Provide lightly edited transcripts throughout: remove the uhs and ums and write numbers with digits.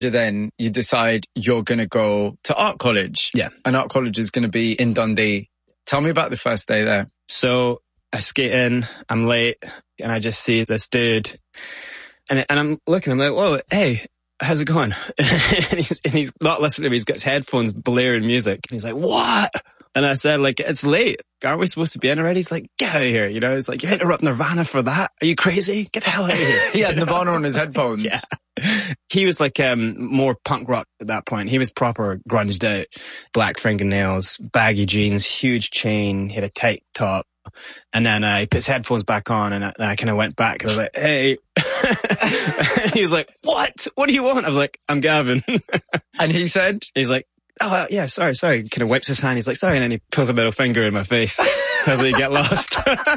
then you decide you're going to go to art college. Yeah. And art college is going to be in Dundee. Tell me about the first day there. So I skate in, I'm late, and I just see this dude. And I'm looking, I'm like, whoa, hey, how's it going? and he's not listening to me. He's got his headphones blaring music. And he's like, what? And I said, like, it's late. Aren't we supposed to be in already? He's like, get out of here. You know, he's like, you're interrupting Nirvana for that? Are you crazy? Get the hell out of here. He had Nirvana on his headphones. Yeah. He was like more punk rock at that point. He was proper grunged out. Black fingernails, baggy jeans, huge chain, he had a tight top. And then he put his headphones back on, and I kind of went back and I was like, hey. And he was like, what? What do you want? I was like, I'm Gavin. And he said? He's like, oh, yeah, sorry. Kind of wipes his hand. He's like, sorry. And then he pulls a middle finger in my face. Tells me you get lost.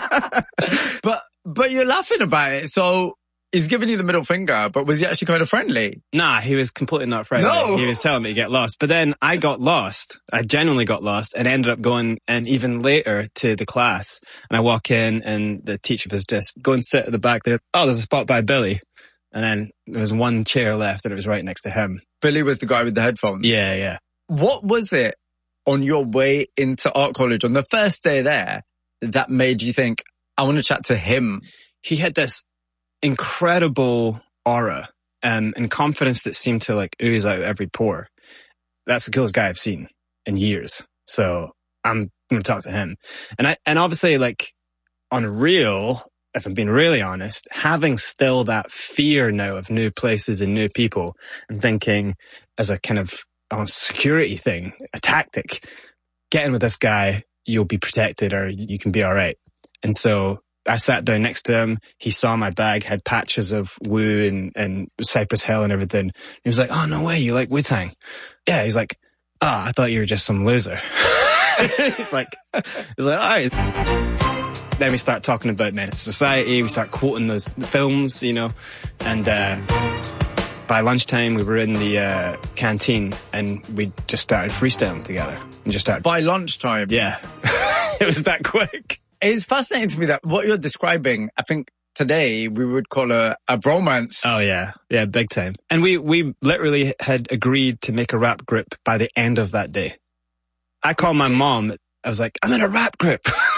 But you're laughing about it. So he's giving you the middle finger, but was he actually kind of friendly? Nah, he was completely not friendly. No. He was telling me to get lost. But then I got lost. I genuinely got lost and ended up going and even later to the class. And I walk in and the teacher was just, go and sit at the back there. Oh, there's a spot by Billy. And then there was one chair left and it was right next to him. Billy was the guy with the headphones? Yeah, yeah. What was it on your way into art college on the first day there that made you think, I want to chat to him? He had this incredible aura and confidence that seemed to like ooze out every pore. That's the coolest guy I've seen in years. So I'm going to talk to him. And obviously, like, on real, if I'm being really honest, having still that fear now of new places and new people and thinking as a kind of security thing, a tactic, get in with this guy, you'll be protected or you can be all right. And so I sat down next to him. He saw my bag, had patches of Wu and Cypress Hill and everything. He was like, oh, no way, you like Wu-Tang? Yeah, he's like, I thought you were just some loser. he's like, all right. Then we start talking about Menace to Society. We start quoting the films, you know, and by lunchtime, we were in the canteen and we just started freestyling together. And just started. By lunchtime? Yeah. It was that quick. It's fascinating to me that what you're describing, I think today we would call a bromance. Oh, yeah. Yeah, big time. And we literally had agreed to make a rap group by the end of that day. I called my mom. I was like, I'm in a rap group.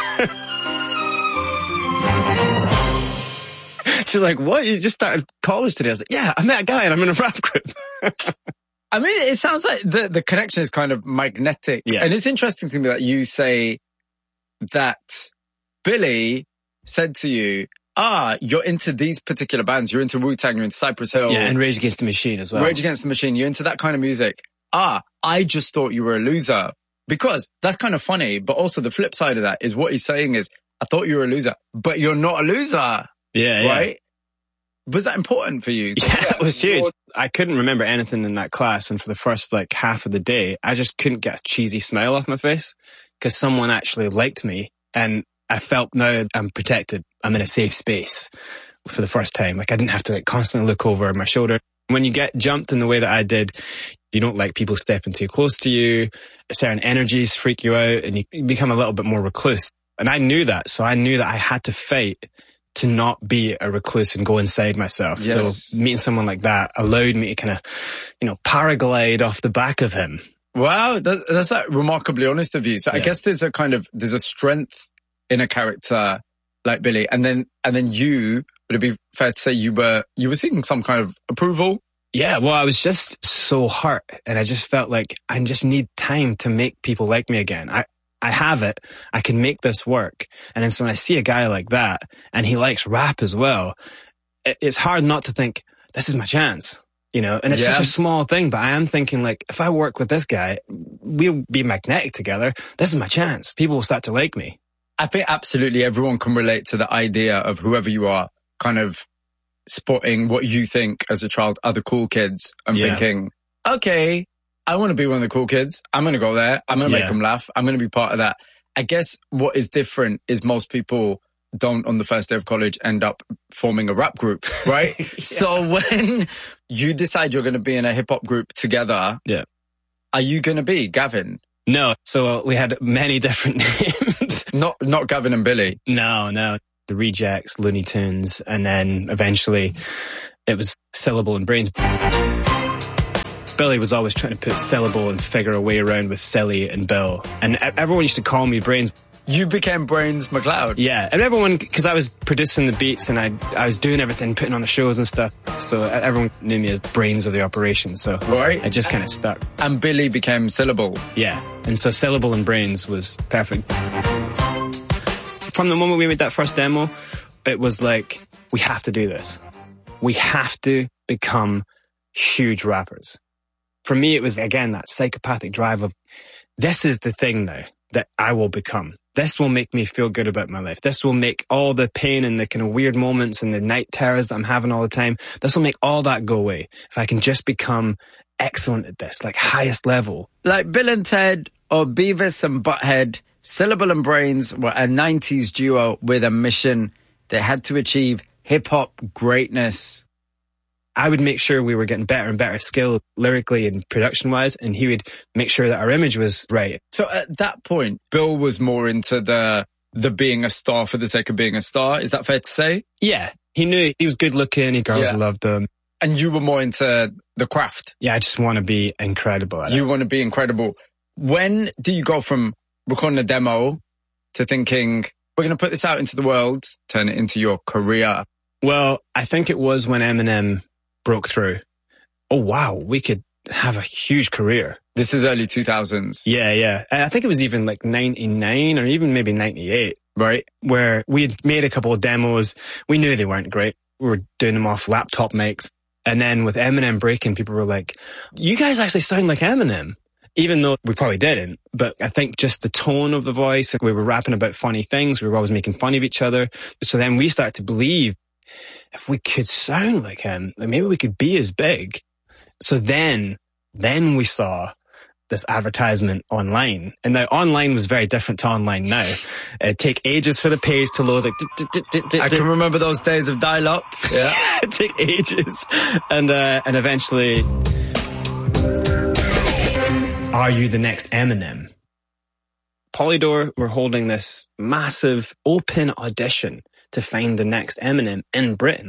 She's like, what? You just started college today? I was like, yeah, I met a guy and I'm in a rap group. I mean, it sounds like the connection is kind of magnetic. Yeah. And it's interesting to me that you say that Billy said to you, you're into these particular bands. You're into Wu-Tang, you're into Cypress Hill. Yeah, and Rage Against the Machine as well. Rage Against the Machine, you're into that kind of music. I just thought you were a loser. Because that's kind of funny, but also the flip side of that is what he's saying is, I thought you were a loser, but you're not a loser. Yeah, right? Yeah. Was that important for you? Yeah, it was huge. I couldn't remember anything in that class, and for the first like half of the day, I just couldn't get a cheesy smile off my face because someone actually liked me, and I felt now I'm protected. I'm in a safe space for the first time. Like I didn't have to like constantly look over my shoulder. When you get jumped in the way that I did, you don't like people stepping too close to you. Certain energies freak you out, and you become a little bit more recluse. And I knew that, so I knew that I had to fight to not be a recluse and go inside myself. Yes. So meeting someone like that allowed me to kind of, paraglide off the back of him. Wow, that's like remarkably honest of you. So Yeah. I guess there's a strength in a character like Billy, and then you, would it be fair to say you were seeking some kind of approval? Yeah, well, I was just so hurt, and I just felt like I just need time to make people like me again. I have it. I can make this work. And then so when I see a guy like that, and he likes rap as well, it's hard not to think, this is my chance, And it's such a small thing, but I am thinking like, if I work with this guy, we'll be magnetic together. This is my chance. People will start to like me. I think absolutely everyone can relate to the idea of whoever you are kind of spotting what you think as a child are the cool kids and thinking, okay, I want to be one of the cool kids. I'm going to go there. I'm going to make them laugh. I'm going to be part of that. I guess what is different is most people don't on the first day of college end up forming a rap group, right? So when you decide you're going to be in a hip hop group together, are you going to be Gavin? No. So we had many different names. Not Gavin and Billy. No. The Rejects, Looney Tunes, and then eventually it was Syllable and Brains. Billy was always trying to put syllable and figure a way around with Silly and Bill. And everyone used to call me Brains. You became Brains McLeod. Yeah, and everyone, because I was producing the beats and I was doing everything, putting on the shows and stuff. So everyone knew me as Brains of the operation. So right. I just kind of stuck. And Billy became Syllable. Yeah, and so Syllable and Brains was perfect. From the moment we made that first demo, it was like, we have to do this. We have to become huge rappers. For me, it was, again, that psychopathic drive of, this is the thing now that I will become. This will make me feel good about my life. This will make all the pain and the kind of weird moments and the night terrors that I'm having all the time, this will make all that go away. If I can just become excellent at this, like highest level. Like Bill and Ted or Beavis and Butthead, Syllable and Brains were a 90s duo with a mission. They had to achieve hip-hop greatness. I would make sure we were getting better and better skill lyrically and production-wise, and he would make sure that our image was right. So at that point, Bill was more into the being a star for the sake of being a star. Is that fair to say? Yeah. He knew he was good looking, girls loved him. And you were more into the craft? Yeah, I just want to be incredible at it. You want to be incredible. When do you go from recording a demo to thinking, we're going to put this out into the world, turn it into your career? Well, I think it was when Eminem broke through. Oh, wow, we could have a huge career. This is early 2000s. Yeah. I think it was even like 99 or even maybe 98, right? Where we had made a couple of demos. We knew they weren't great. We were doing them off laptop mics. And then with Eminem breaking, people were like, you guys actually sound like Eminem. Even though we probably didn't. But I think just the tone of the voice, we were rapping about funny things. We were always making fun of each other. So then we started to believe, if we could sound like him, maybe we could be as big. So then we saw this advertisement online. And now online was very different to online now. It'd take ages for the page to load. I can remember those days of dial-up. Yeah. It'd take ages. And eventually, are you the next Eminem? Polydor were holding this massive open audition to find the next Eminem in Britain.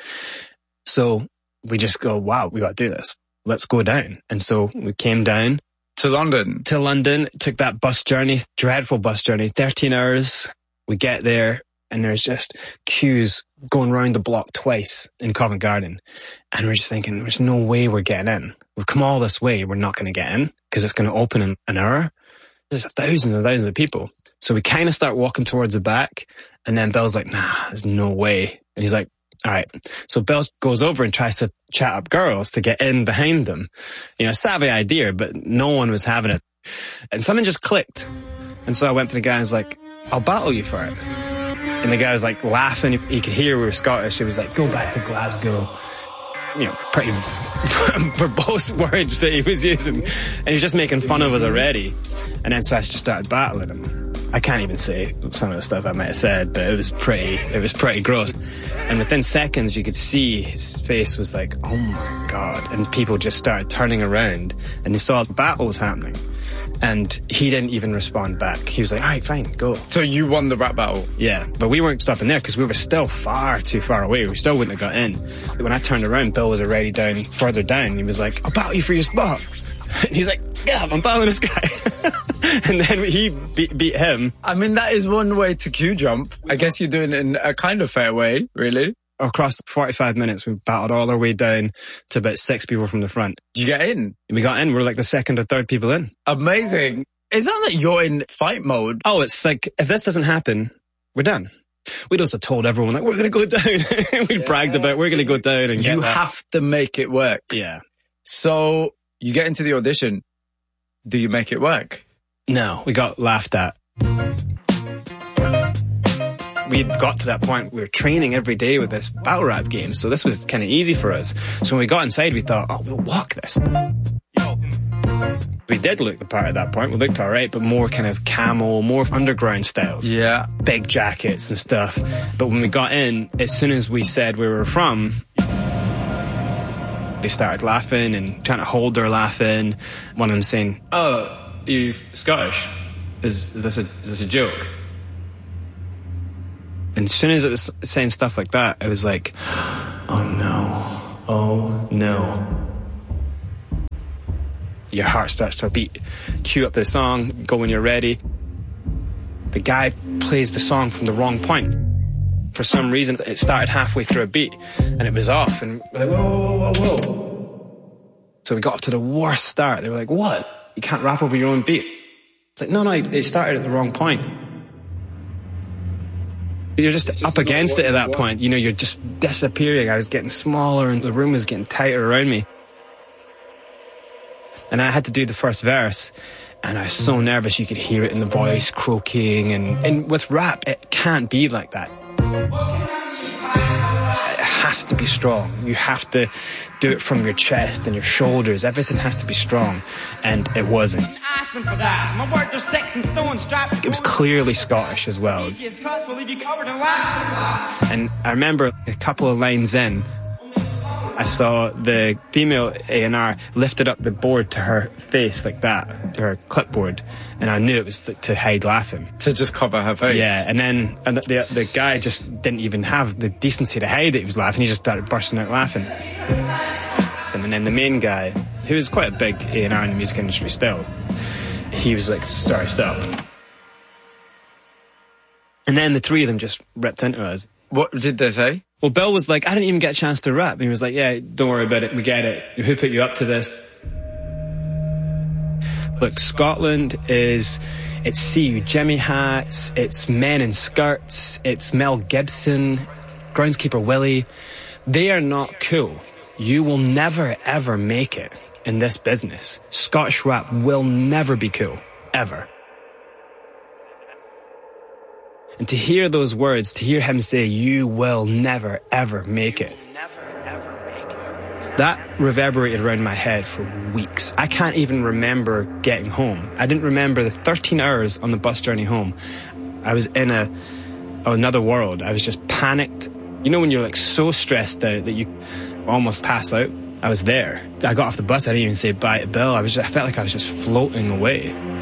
So we just go, wow, we got to do this. Let's go down. And so we came down. To London? To London, took that bus journey, dreadful bus journey, 13 hours. We get there and there's just queues going round the block twice in Covent Garden. And we're just thinking, there's no way we're getting in. We've come all this way, we're not going to get in because it's going to open in an hour. There's thousands and thousands of people. So we kind of start walking towards the back. And then Bill's like, nah, there's no way. And he's like, all right. So Bill goes over and tries to chat up girls to get in behind them. You know, savvy idea, but no one was having it. And something just clicked. And so I went to the guy and was like, I'll battle you for it. And the guy was like laughing. He could hear we were Scottish. He was like, go back to Glasgow. You know, pretty verbose words that he was using. And he was just making fun of us already. And then so I just started battling him. I can't even say some of the stuff I might have said, but it was pretty gross. And within seconds, you could see his face was like, oh my God. And people just started turning around and they saw the battle was happening. And he didn't even respond back. He was like, all right, fine, go. So you won the rap battle? Yeah, but we weren't stopping there because we were still far too far away. We still wouldn't have got in. When I turned around, Bill was already further down. He was like, I'll battle you for your spot. And he's like, yeah, I'm battling this guy. And then he beat him. I mean, that is one way to queue jump. I guess you're doing it in a kind of fair way, really. Across 45 minutes, we battled all our way down to about 6 people from the front. Did you get in? We got in. We're like the second or third people in. Amazing. Is that like you're in fight mode? Oh, it's like, if this doesn't happen, we're done. We'd also told everyone, like, we're going to go down. We'd bragged about, we're going to go down and you have to make it work. Yeah. So you get into the audition. Do you make it work? No, we got laughed at. We got to that point, we were training every day with this battle rap game, so this was kind of easy for us. So when we got inside, we thought, oh, we'll walk this. We did look the part at that point. We looked all right, but more kind of camo, more underground styles. Yeah. Big jackets and stuff. But when we got in, as soon as we said where we were from, they started laughing and trying to hold their laugh in. One of them saying, oh, you Scottish? Is this a joke? And as soon as it was saying stuff like that, I was like, oh no, oh no. Your heart starts to beat. Cue up the song, go when you're ready. The guy plays the song from the wrong point. For some reason, it started halfway through a beat, and it was off, and we're like, whoa. So we got up to the worst start. They were like, what? You can't rap over your own beat. It's like, no, it started at the wrong point. You're just up against it at that point. You know, you're just disappearing. I was getting smaller, and the room was getting tighter around me. And I had to do the first verse, and I was so nervous. You could hear it in the voice, croaking, and with rap, it can't be like that. It has to be strong. You have to do it from your chest and your shoulders. Everything has to be strong, and it wasn't. It was clearly Scottish as well. And I remember a couple of lines in, I saw the female A&R lifted up the board to her face like that, her clipboard, and I knew it was to hide laughing. To just cover her face? Yeah, and then the guy just didn't even have the decency to hide that he was laughing. He just started bursting out laughing. And then the main guy, who was quite a big A&R in the music industry still, he was like, sorry, stop. And then the three of them just ripped into us. What did they say? Well, Bill was like, I didn't even get a chance to rap. And he was like, yeah, don't worry about it. We get it. Who put you up to this? Look, Scotland it's See You Jimmy hats, it's Men in Skirts, it's Mel Gibson, Groundskeeper Willie. They are not cool. You will never, ever make it in this business. Scottish rap will never be cool. Ever. And to hear those words, to hear him say, you will never, ever make it. That reverberated around my head for weeks. I can't even remember getting home. I didn't remember the 13 hours on the bus journey home. I was in another world. I was just panicked. You know when you're like so stressed out that you almost pass out? I was there. I got off the bus. I didn't even say bye to Bill. I felt like I was just floating away.